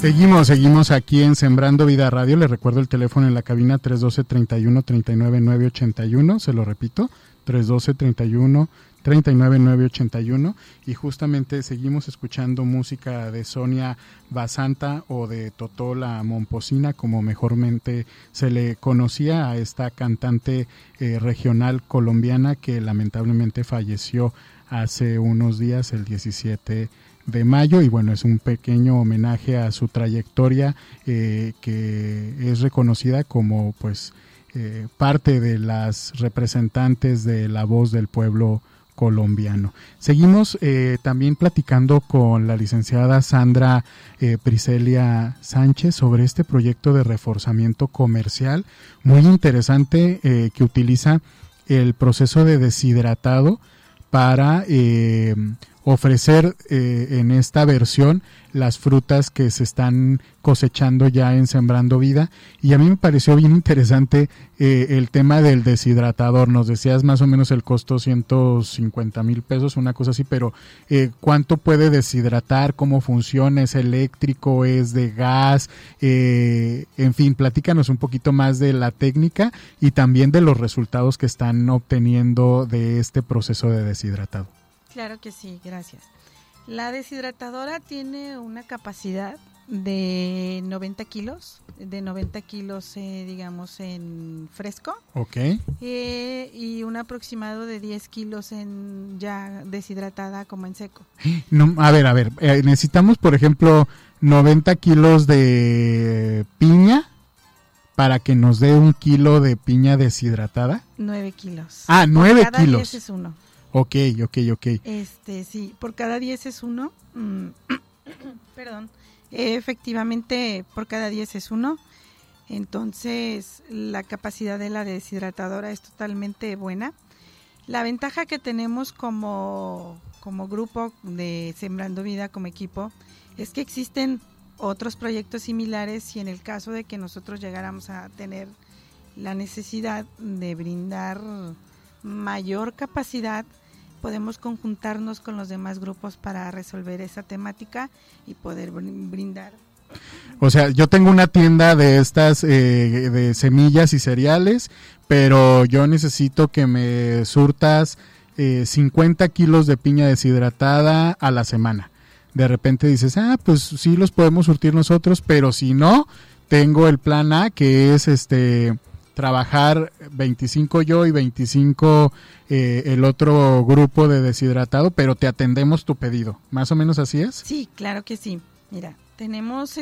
Seguimos aquí en Sembrando Vida Radio. Les recuerdo el teléfono en la cabina 312-31-39-981. Se lo repito, 312-31-39-981. Y justamente seguimos escuchando música de Sonia Basanta o de Totó la Momposina, como mejormente se le conocía a esta cantante regional colombiana que lamentablemente falleció hace unos días, el 17 de mayo, y bueno, es un pequeño homenaje a su trayectoria que es reconocida como pues parte de las representantes de la voz del pueblo colombiano. Seguimos también platicando con la licenciada Sandra Priselia Sánchez sobre este proyecto de reforzamiento comercial muy interesante que utiliza el proceso de deshidratado para ofrecer en esta versión las frutas que se están cosechando ya en Sembrando Vida. Y a mí me pareció bien interesante el tema del deshidratador. Nos decías más o menos el costo 150,000 pesos, una cosa así, pero ¿cuánto puede deshidratar? ¿Cómo funciona? ¿Es eléctrico? ¿Es de gas? En fin, platícanos un poquito más de la técnica y también de los resultados que están obteniendo de este proceso de deshidratado. Claro que sí, gracias. La deshidratadora tiene una capacidad de 90 kilos, digamos en fresco. Ok. Y un aproximado de 10 kilos en ya deshidratada como en seco. No, a ver, necesitamos, por ejemplo, 90 kilos de piña para que nos dé 1 kilo de piña deshidratada. 9 kilos. Ah, 9 cada kilos. 10 es uno. Ok. Sí, por cada 10 es uno. Perdón. Efectivamente, por cada 10 es uno. Entonces, la capacidad de la deshidratadora es totalmente buena. La ventaja que tenemos como grupo de Sembrando Vida, como equipo, es que existen otros proyectos similares y en el caso de que nosotros llegáramos a tener la necesidad de brindar mayor capacidad, podemos conjuntarnos con los demás grupos para resolver esa temática y poder brindar. O sea, yo tengo una tienda de estas de semillas y cereales, pero yo necesito que me surtas 50 kilos de piña deshidratada a la semana. De repente dices, pues sí los podemos surtir nosotros, pero si no, tengo el plan A, que es trabajar 25 yo y 25 el otro grupo de deshidratado, pero te atendemos tu pedido. ¿Más o menos así es? Sí, claro que sí. Mira, tenemos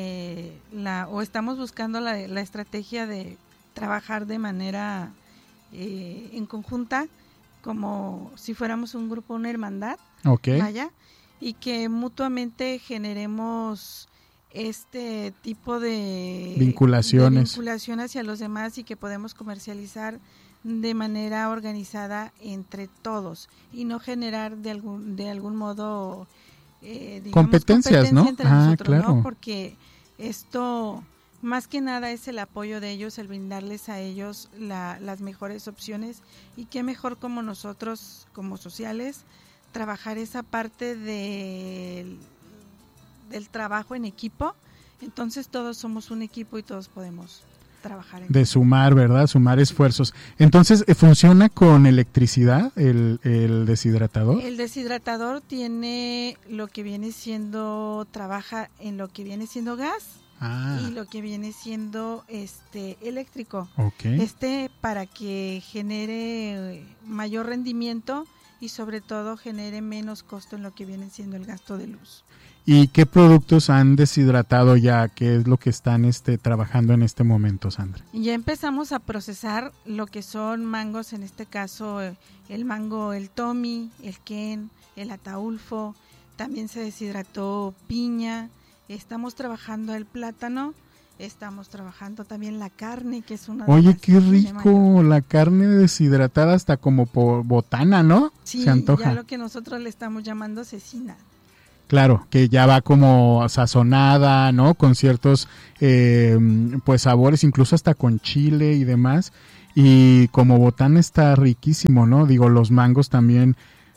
estamos buscando la estrategia de trabajar de manera en conjunta, como si fuéramos un grupo, una hermandad. Okay. Vaya, y que mutuamente generemos este tipo de vinculación hacia los demás y que podemos comercializar de manera organizada entre todos y no generar de algún modo competencias, ¿no? entre nosotros, claro. ¿no? Porque esto más que nada es el apoyo de ellos, el brindarles a ellos las mejores opciones y qué mejor como nosotros como sociales trabajar esa parte del trabajo en equipo. Entonces todos somos un equipo y todos podemos trabajar de sumar, ¿verdad? Sumar esfuerzos. Entonces, ¿funciona con electricidad el deshidratador? El deshidratador tiene lo que viene siendo, trabaja en lo que viene siendo gas y lo que viene siendo eléctrico. Okay. Para que genere mayor rendimiento y sobre todo genere menos costo en lo que viene siendo el gasto de luz. ¿Y qué productos han deshidratado ya? ¿Qué es lo que están trabajando en este momento, Sandra? Ya empezamos a procesar lo que son mangos, en este caso el mango, el Tommy, el Ken, el Ataulfo, también se deshidrató piña, estamos trabajando el plátano, estamos trabajando también la carne, que es una de Oye, qué rico, la carne deshidratada hasta como por botana, ¿no? Sí, se antoja. Ya lo que nosotros le estamos llamando cecina. Claro, que ya va como sazonada, ¿no? Con ciertos pues sabores, incluso hasta con chile y demás. Y como botana está riquísimo, ¿no? Digo, los mangos también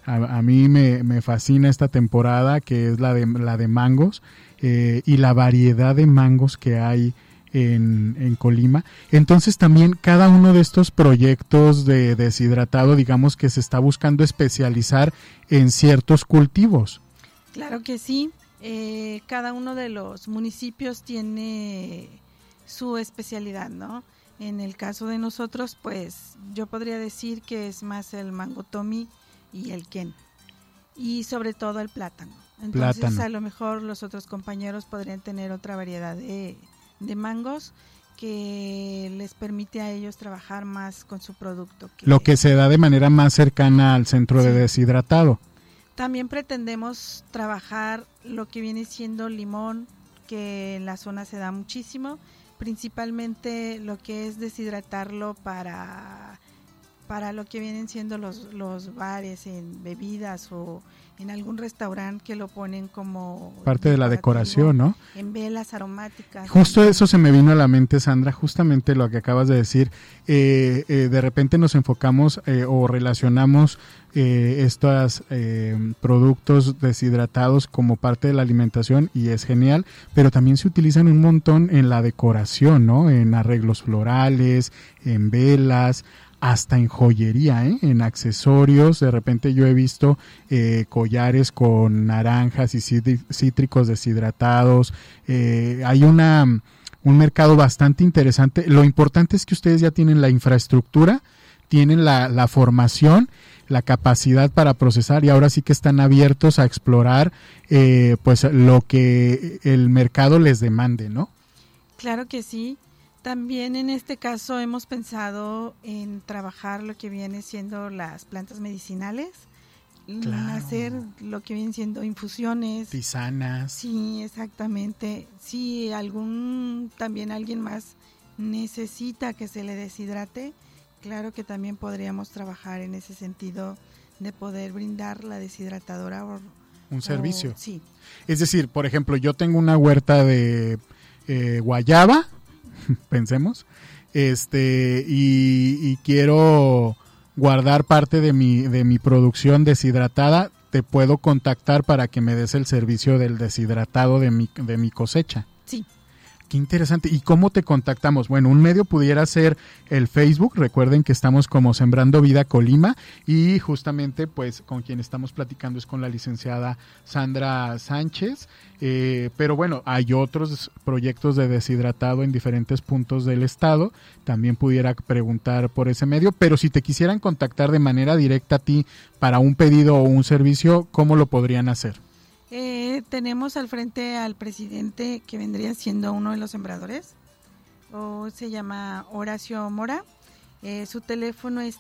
A mí me fascina esta temporada, que es la de mangos, y la variedad de mangos que hay en Colima. Entonces también cada uno de estos proyectos de deshidratado, digamos que se está buscando especializar en ciertos cultivos. Claro que sí. Cada uno de los municipios tiene su especialidad, ¿no? En el caso de nosotros, pues yo podría decir que es más el mango tomi y el ken, y sobre todo el plátano. Entonces a lo mejor los otros compañeros podrían tener otra variedad de mangos que les permite a ellos trabajar más con su producto. Lo que se da de manera más cercana al centro de deshidratado. También pretendemos trabajar lo que viene siendo limón, que en la zona se da muchísimo, principalmente lo que es deshidratarlo para lo que vienen siendo los bares, en bebidas o en algún restaurante que lo ponen como parte de la decoración, ¿no? En velas aromáticas. Justo eso se me vino a la mente, Sandra, justamente lo que acabas de decir. De repente nos enfocamos o relacionamos estos productos deshidratados como parte de la alimentación, y es genial, pero también se utilizan un montón en la decoración, ¿no? En arreglos florales, en velas, hasta en joyería, en accesorios. De repente yo he visto collares con naranjas y cítricos deshidratados. Hay un mercado bastante interesante. Lo importante es que ustedes ya tienen la infraestructura, tienen la formación, la capacidad para procesar, y ahora sí que están abiertos a explorar pues lo que el mercado les demande, ¿no? Claro que sí. También en este caso hemos pensado en trabajar lo que viene siendo las plantas medicinales, hacer lo que vienen siendo infusiones, tisanas. Sí, exactamente. Si también alguien más necesita que se le deshidrate, claro que también podríamos trabajar en ese sentido de poder brindar la deshidratadora un servicio. Sí. Es decir, por ejemplo, yo tengo una huerta de guayaba, pensemos, y quiero guardar parte de mi producción deshidratada. Te puedo contactar para que me des el servicio del deshidratado de mi cosecha. Sí. Qué interesante. ¿Y cómo te contactamos? Bueno, un medio pudiera ser el Facebook. Recuerden que estamos como Sembrando Vida Colima, y justamente pues con quien estamos platicando es con la licenciada Sandra Sánchez. Pero bueno, hay otros proyectos de deshidratado en diferentes puntos del estado. También pudiera preguntar por ese medio, pero si te quisieran contactar de manera directa a ti para un pedido o un servicio, ¿cómo lo podrían hacer? Tenemos al frente al presidente, que vendría siendo uno de los sembradores, se llama Horacio Mora. Su teléfono es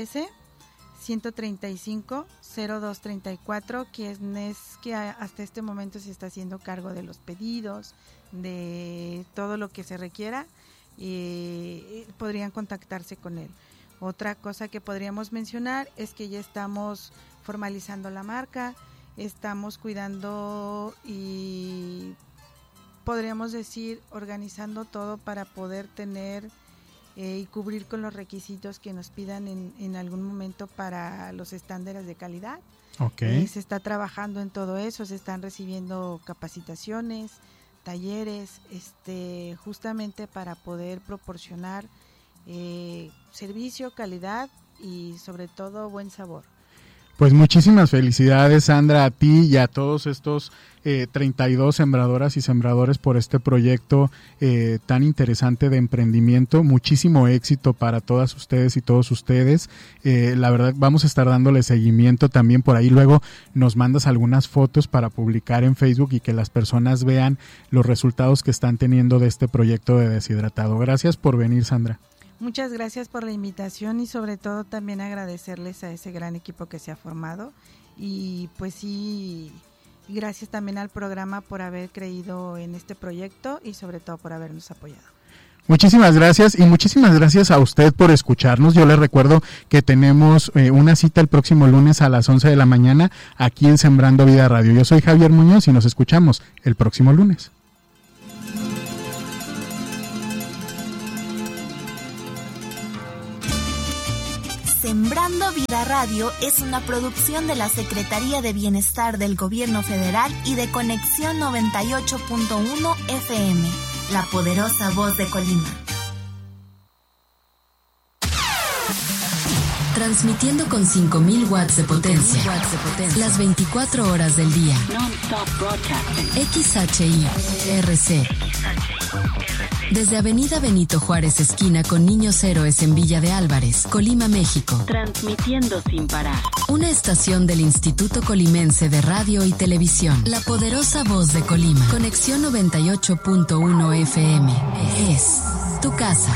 313-135-0234, que es que hasta este momento se está haciendo cargo de los pedidos, de todo lo que se requiera, podrían contactarse con él. Otra cosa que podríamos mencionar es que ya estamos formalizando la marca, estamos cuidando y podríamos decir organizando todo para poder tener y cubrir con los requisitos que nos pidan en algún momento para los estándares de calidad. Okay. Se está trabajando en todo eso, se están recibiendo capacitaciones, talleres, justamente para poder proporcionar servicio, calidad y sobre todo buen sabor. Pues muchísimas felicidades, Sandra, a ti y a todos estos 32 sembradoras y sembradores por este proyecto tan interesante de emprendimiento. Muchísimo éxito para todas ustedes y todos ustedes. La verdad, vamos a estar dándole seguimiento también por ahí. Luego nos mandas algunas fotos para publicar en Facebook y que las personas vean los resultados que están teniendo de este proyecto de deshidratado. Gracias por venir, Sandra. Muchas gracias por la invitación, y sobre todo también agradecerles a ese gran equipo que se ha formado, y pues sí, gracias también al programa por haber creído en este proyecto y sobre todo por habernos apoyado. Muchísimas gracias, y muchísimas gracias a usted por escucharnos. Yo les recuerdo que tenemos una cita el próximo lunes a las 11 de la mañana aquí en Sembrando Vida Radio. Yo soy Javier Muñoz y nos escuchamos el próximo lunes. Sembrando Vida Radio es una producción de la Secretaría de Bienestar del Gobierno Federal y de Conexión 98.1 FM, la poderosa voz de Colima. Transmitiendo con 5.000 watts de potencia, las 24 horas del día. XHI-RC. Desde Avenida Benito Juárez, esquina con Niños Héroes en Villa de Álvarez, Colima, México. Transmitiendo sin parar. Una estación del Instituto Colimense de Radio y Televisión. La poderosa voz de Colima. Conexión 98.1 FM. Es tu casa.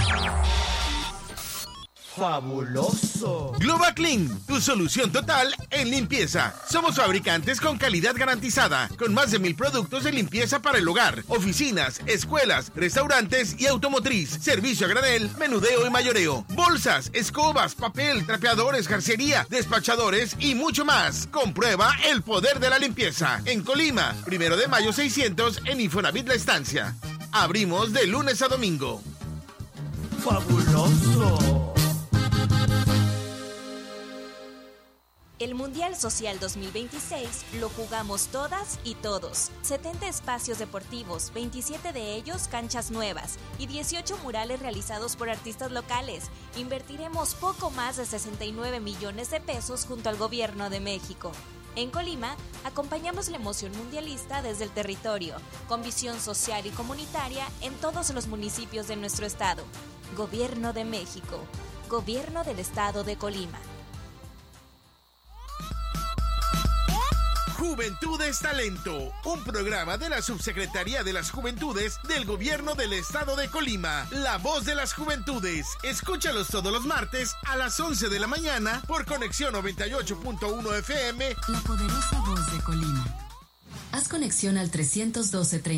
¡Fabuloso! Global Clean, tu solución total en limpieza. Somos fabricantes con calidad garantizada, con más de 1,000 productos de limpieza para el hogar, oficinas, escuelas, restaurantes y automotriz. Servicio a granel, menudeo y mayoreo. Bolsas, escobas, papel, trapeadores, jarcería, despachadores y mucho más. Comprueba el poder de la limpieza. En Colima, 1 de mayo 600 en Infonavit La Estancia. Abrimos de lunes a domingo. ¡Fabuloso! El Mundial Social 2026 lo jugamos todas y todos. 70 espacios deportivos, 27 de ellos canchas nuevas y 18 murales realizados por artistas locales. Invertiremos poco más de 69 millones de pesos junto al Gobierno de México. En Colima, acompañamos la emoción mundialista desde el territorio, con visión social y comunitaria en todos los municipios de nuestro estado. Gobierno de México. Gobierno del Estado de Colima. Juventudes Talento, un programa de la Subsecretaría de las Juventudes del Gobierno del Estado de Colima. La voz de las juventudes. Escúchalos todos los martes a las 11 de la mañana por Conexión 98.1 FM. La poderosa voz de Colima. Haz conexión al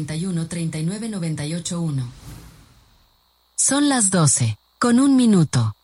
312-31-39-98-1. Son las 12, con 1 minuto.